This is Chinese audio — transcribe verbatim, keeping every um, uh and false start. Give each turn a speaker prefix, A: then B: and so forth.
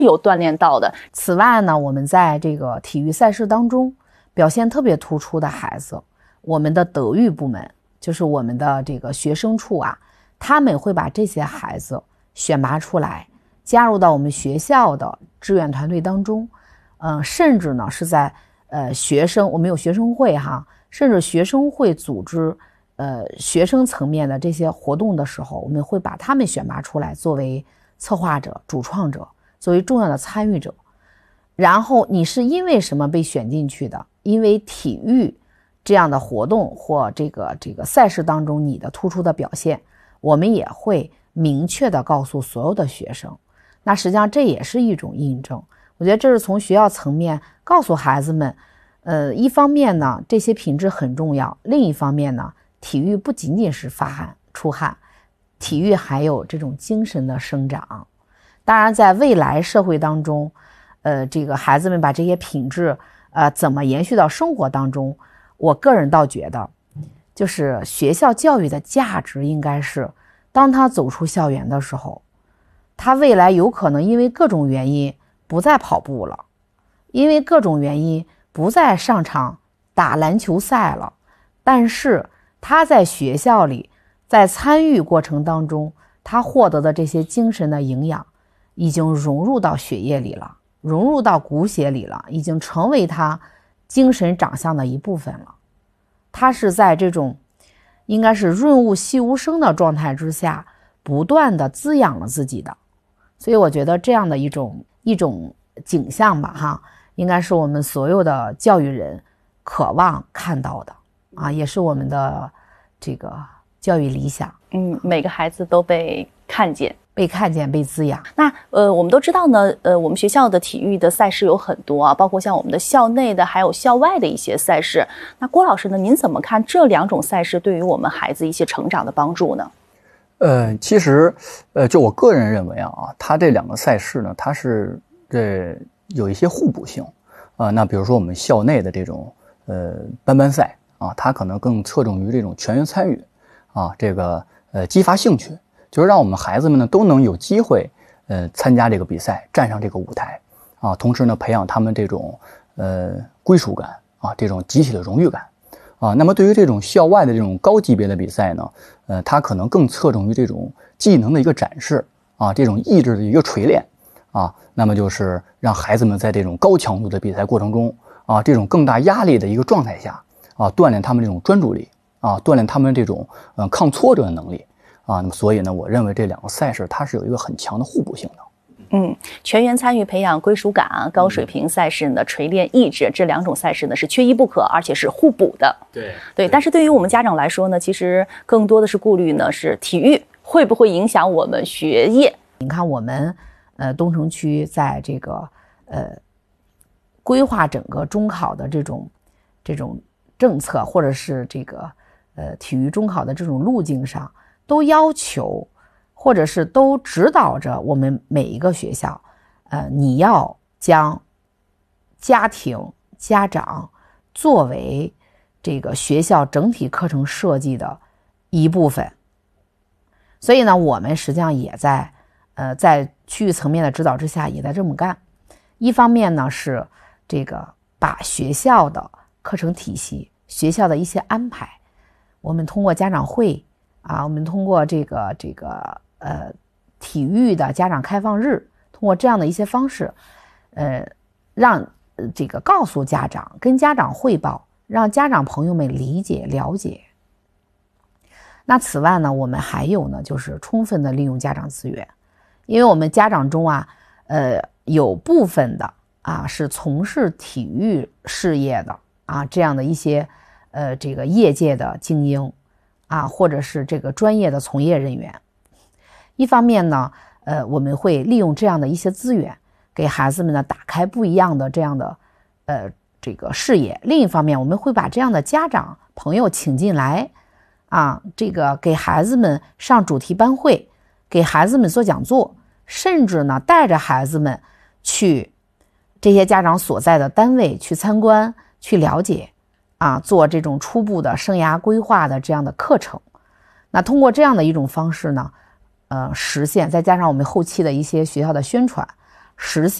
A: 有锻炼到的。
B: 此外呢，我们在这个体育赛事当中表现特别突出的孩子，我们的德育部门，就是我们的这个学生处啊，他们会把这些孩子选拔出来，加入到我们学校的志愿团队当中，嗯、呃，甚至呢是在呃学生，我们有学生会哈，甚至学生会组织呃学生层面的这些活动的时候，我们会把他们选拔出来作为策划者、主创者，作为重要的参与者。然后你是因为什么被选进去的？因为体育这样的活动或这个这个赛事当中你的突出的表现，我们也会明确的告诉所有的学生。那实际上这也是一种印证。我觉得这是从学校层面告诉孩子们，呃，一方面呢，这些品质很重要；另一方面呢，体育不仅仅是发汗出汗，体育还有这种精神的生长。当然，在未来社会当中，呃，这个孩子们把这些品质，呃，怎么延续到生活当中？我个人倒觉得，就是学校教育的价值应该是，当他走出校园的时候，他未来有可能因为各种原因不再跑步了，因为各种原因不再上场打篮球赛了，但是他在学校里，在参与过程当中，他获得的这些精神的营养已经融入到血液里了，融入到骨血里了，已经成为他精神长相的一部分了。他是在这种应该是润物细无声的状态之下，不断的滋养了自己的。所以我觉得这样的一种一种景象吧哈，应该是我们所有的教育人渴望看到的啊，也是我们的这个教育理想。
A: 嗯，每个孩子都被看见。
B: 被看见，被滋养。
A: 那呃，我们都知道呢，呃，我们学校的体育的赛事有很多啊，包括像我们的校内的，还有校外的一些赛事。那郭老师呢，您怎么看这两种赛事对于我们孩子一些成长的帮助呢？
C: 呃，其实，呃，就我个人认为啊，它这两个赛事呢，它是这有一些互补性啊、呃。那比如说我们校内的这种呃班班赛啊，它可能更侧重于这种全员参与啊，这个呃激发兴趣。就是让我们孩子们呢都能有机会，呃，参加这个比赛，站上这个舞台，啊，同时呢培养他们这种呃归属感啊，这种集体的荣誉感，啊，那么对于这种校外的这种高级别的比赛呢，呃，它可能更侧重于这种技能的一个展示啊，这种意志的一个锤炼啊，那么就是让孩子们在这种高强度的比赛过程中啊，这种更大压力的一个状态下啊，锻炼他们这种专注力啊，锻炼他们这种嗯、呃、抗挫折的能力。啊，那么所以呢，我认为这两个赛事它是有一个很强的互补性的。
A: 嗯，全员参与培养归属感啊，高水平赛事呢锤炼意志，这两种赛事呢是缺一不可，而且是互补的。
C: 对
A: 对，但是对于我们家长来说呢，其实更多的是顾虑呢是体育会不会影响我们学业。
B: 你看我们呃东城区在这个呃规划整个中考的这种这种政策，或者是这个呃体育中考的这种路径上，都要求或者是都指导着我们每一个学校，呃，你要将家庭家长作为这个学校整体课程设计的一部分。所以呢，我们实际上也在呃在区域层面的指导之下也在这么干。一方面呢是这个把学校的课程体系、学校的一些安排，我们通过家长会啊，我们通过这个这个呃体育的家长开放日，通过这样的一些方式，呃，让呃这个告诉家长，跟家长汇报，让家长朋友们理解了解。那此外呢，我们还有呢，就是充分的利用家长资源，因为我们家长中啊，呃，有部分的啊是从事体育事业的啊，这样的一些呃这个业界的精英。啊，或者是这个专业的从业人员。一方面呢，呃，我们会利用这样的一些资源，给孩子们呢打开不一样的这样的呃这个视野。另一方面，我们会把这样的家长朋友请进来，啊，这个给孩子们上主题班会，给孩子们做讲座，甚至呢带着孩子们去这些家长所在的单位去参观，去了解。啊，做这种初步的生涯规划的这样的课程，那通过这样的一种方式呢，呃，实现再加上我们后期的一些学校的宣传， 实现